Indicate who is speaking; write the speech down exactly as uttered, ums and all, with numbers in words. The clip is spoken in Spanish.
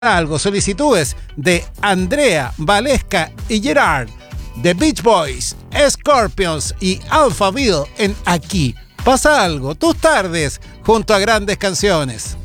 Speaker 1: Algo, solicitudes de Andrea, Valesca y Gerard, The Beach Boys, Scorpions y Alphaville en Aquí Pasa Algo, tus tardes junto a grandes canciones.